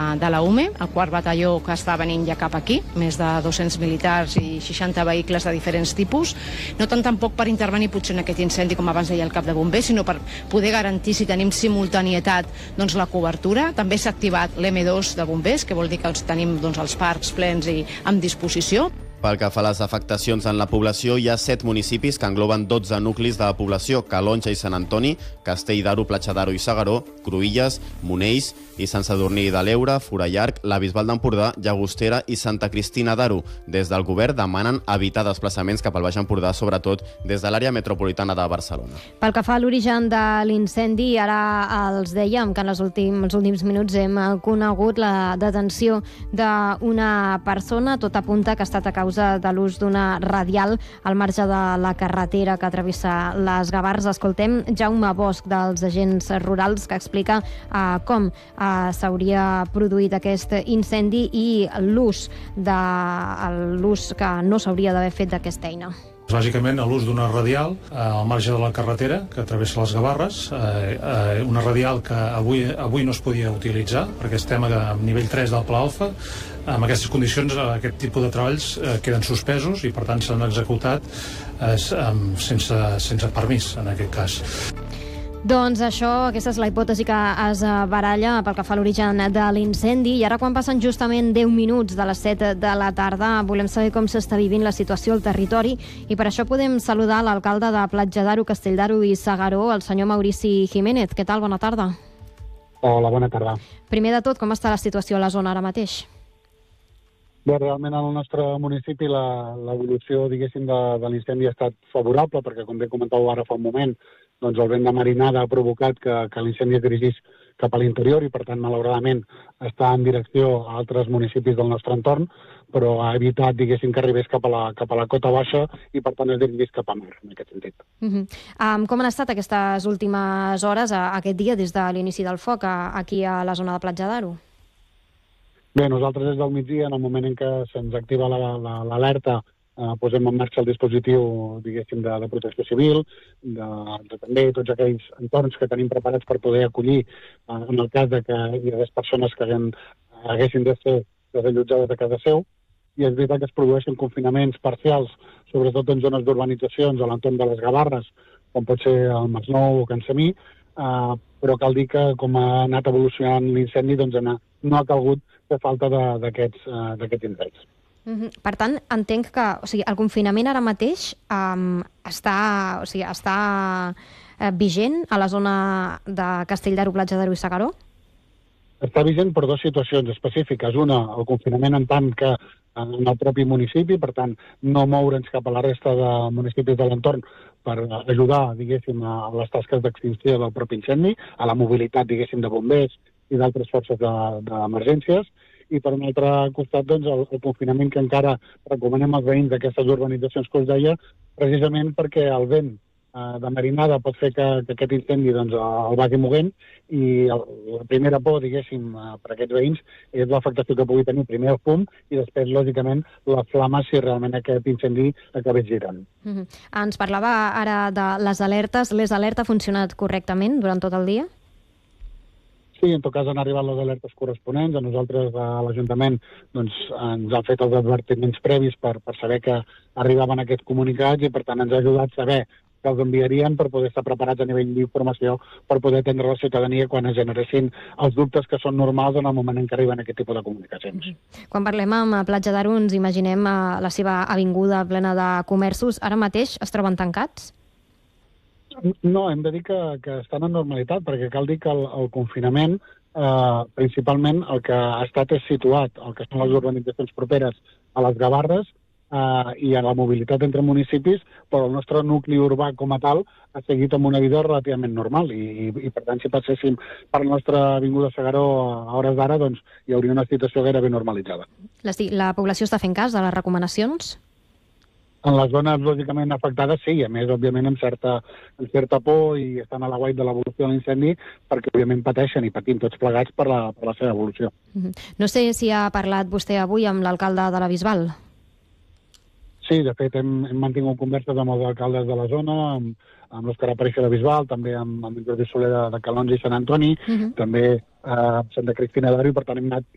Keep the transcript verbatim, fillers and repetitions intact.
de la U M E, el quart batalló que està venint ja cap aquí, més de dos-cents militars i seixanta vehicles de diferents tipus, no tant tampoc per intervenir potser en aquest incendi, com abans deia el cap de bombers, sinó per poder garantir, si tenim simultanietat, doncs la cobertura. També s'ha activat l'M dos de bombers, que vol dir que els tenim doncs, els parcs plens i amb disposició. Pel que fa a les afectacions en la població, hi ha set municipis que engloben dotze nuclis de població: Calonge i Sant Antoni, Castell d'Aro, Platja d'Aro i S'Agaró, Cruïlles, Monells i Sant Sadurní de l'Eure, Forallarg, la Bisbal d'Empordà, Llagostera i Santa Cristina d'Aro. Des del govern demanen evitar desplaçaments cap al Baix Empordà, sobretot des de l'àrea metropolitana de Barcelona. Pel que fa a l'origen de l'incendi, ara els dèiem que en els últims, els últims minuts hem conegut la detenció d'una persona. Tot apunta que ha estat a causa de l'ús d'una radial al marge de la carretera que travessa les Gavarres. Escoltem Jaume Bosch, dels agents rurals, que explica eh, com eh, s'hauria produït aquest incendi i l'ús de l'ús que no s'hauria d'haver fet d'aquesta eina. Bàsicament, l'ús d'una radial eh, al marge de la carretera que travessa les Gavarres, eh, eh, una radial que avui, avui no es podia utilitzar perquè estem a nivell tres del Pla Alfa. En aquestes condicions, eh, aquest tipus de treballs eh, queden suspesos i, per tant, s'han executat eh, sense, sense permís, en aquest cas. Doncs això, aquesta és la hipòtesi que es baralla pel que fa a l'origen de l'incendi. I ara, quan passen justament deu minuts de les set de la tarda, volem saber com s'està vivint la situació al territori, i per això podem saludar l'alcalde de Platja d'Aro, Castell d'Aro i S'Agaró, el senyor Maurici Jiménez. Què tal? Bona tarda. Hola, bona tarda. Primer de tot, com està la situació a la zona ara mateix? Bé, realment al nostre municipi l'evolució, diguéssim, de, de l'incendi ha estat favorable, perquè, com bé comentàveu ara fa un moment, doncs el vent de marinada ha provocat que, que l'incendi es dirigís cap a l'interior i, per tant, malauradament, està en direcció a altres municipis del nostre entorn, però ha evitat, diguéssim, que arribés cap a la, cap a la cota baixa i, per tant, es dirigís cap a mar, en aquest sentit. Uh-huh. um, com han estat aquestes últimes hores, a, aquest dia, des de l'inici del foc, a, aquí a la zona de Platja d'Aro? Bé, nosaltres des del migdia, en el moment en què se'ns activa l'alerta, eh, posem en marxa el dispositiu, diguéssim, de, de protecció civil, de, de també tots aquells entorns que tenim preparats per poder acollir eh, en el cas de que hi hagués persones que haguem, haguessin de ser desallotjades de casa seu. I és veritat que es produeixen confinaments parcials, sobretot en zones d'urbanitzacions a l'entorn de les Gavarres, com pot ser el Masnou o Can Semí, eh, però cal dir que com ha anat evolucionant l'incendi, doncs no ha calgut fer falta d'aquests uh, indrets. Uh-huh. Per tant, entenc que o sigui, el confinament ara mateix um, està, o sigui, està uh, vigent a la zona de Castell d'Aro, Platja d'Aro i S'Agaró? Està vigent per dues situacions específiques. Una, el confinament en tant que en el propi municipi, per tant, no moure'ns cap a la resta de municipis de l'entorn per ajudar, diguéssim, a les tasques d'extinció del propi incendi, a la mobilitat, diguéssim, de bombers i d'altres forces d'emergències, i per un altre costat, doncs, el, el confinament que encara recomanem als veïns d'aquestes urbanitzacions que us deia, precisament perquè el vent eh, de marinada pot fer que, que aquest incendi doncs, el vagi movent, i el, la primera por, diguéssim, eh, per aquests veïns és l'afectació que pugui tenir primer el fum i després, lògicament, la flama si realment aquest incendi acabés girant. Uh-huh. Ens parlava ara de les alertes. Les alertes ha funcionat correctament durant tot el dia? Sí, en tot cas han arribat les alertes corresponents. A nosaltres, a l'Ajuntament, doncs, ens han fet els advertiments previs per, per saber que arribaven aquests comunicats i, per tant, ens ha ajudat a saber que els enviarien per poder estar preparats a nivell d'informació per poder atendre la ciutadania quan es generessin els dubtes que són normals en el moment en què arriben aquest tipus de comunicacions. Quan parlem amb Platja d'Aro ens imaginem la seva avinguda plena de comerços. Ara mateix es troben tancats? No, hem de dir que, que estan en normalitat, perquè cal dir que el, el confinament, eh, principalment, el que ha estat és situat, el que són les urbanitzacions properes a les Gavarres, eh, i a la mobilitat entre municipis, però el nostre nucli urbà com a tal ha seguit amb una vida relativament normal, i, i, i per tant, si passéssim per la nostra avinguda S'Agaró a hores d'ara, doncs hi hauria una situació gairebé normalitzada. La, la població està fent cas de les recomanacions? En les zones lògicament afectades sí, a més, òbviament, amb certa, amb certa por i estan a l'aguait de l'evolució de l'incendi, perquè òbviament pateixen i patim tots plegats per la, per la seva evolució. Mm-hmm. No sé si ha parlat vostè avui amb l'alcalde de la Bisbal. Sí, de fet, hem, hem mantingut converses amb els alcaldes de la zona, amb, amb l'Òscar Apareixo de Bisbal, també amb, amb el Jordi Soler de, de Calonge i Sant Antoni, uh-huh. també eh, Santa Cristina d'Aro, i per tant hem anat